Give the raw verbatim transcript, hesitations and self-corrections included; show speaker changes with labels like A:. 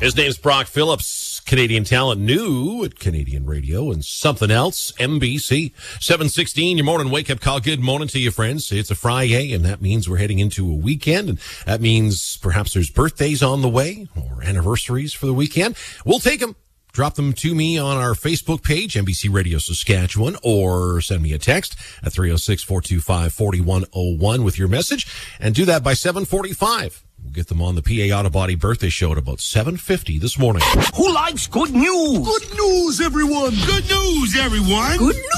A: His name's Brock Phillips, Canadian talent, new at Canadian Radio and something else, N B C. seven sixteen, your morning wake-up call. Good morning to you, friends. It's a Friday, and that means we're heading into a weekend, and that means perhaps there's birthdays on the way or anniversaries for the weekend. We'll take them. Drop them to me on our Facebook page, N B C Radio Saskatchewan, or send me a text at three oh six, four two five, four one oh one with your message, and do that by seven forty-five. We'll get them on the P A Auto Body birthday show at about seven fifty this morning.
B: Who likes good news?
C: Good news, everyone!
B: Good news, everyone!
C: Good news!